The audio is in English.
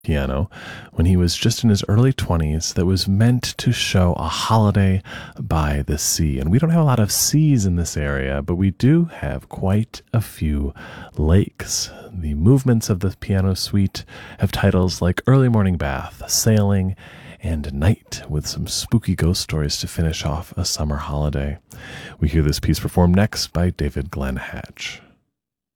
piano when he was just in his early 20s that was meant to show a holiday by the sea. And we don't have a lot of seas in this area, but we do have quite a few lakes. The movements of the piano suite have titles like Early Morning Bath, Sailing, and Night, with some spooky ghost stories to finish off a summer holiday. We hear this piece performed next by David Glenn Hatch.